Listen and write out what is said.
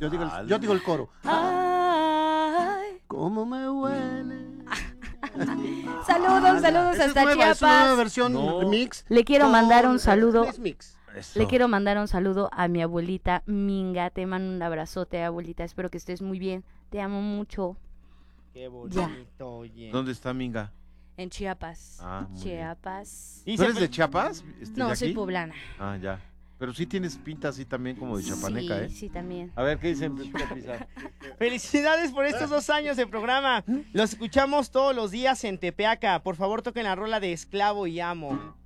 Yo digo el coro. Ay. ¿Cómo me huele? Saludos Esa hasta es nueva, es una nueva Chiapas. versión mix. Le quiero mandar un Es saludo. mix. Eso. Le quiero mandar un saludo a mi abuelita Minga. Te mando un abrazote, abuelita. Espero que estés muy bien. Te amo mucho. Qué bonito, oye. ¿Dónde está Minga? En Chiapas. Ah, muy bien. Chiapas. Y ¿Tú eres se- de Chiapas? No, ¿De soy aquí? poblana. Ah, ya. Pero sí tienes pinta así también como de chapaneca, Sí, ¿eh? sí, también. A ver, ¿qué dicen? Pisa? Felicidades por estos 2 años de programa. Los escuchamos todos los días en Tepeaca. Por favor, toquen la rola de Esclavo y Amo.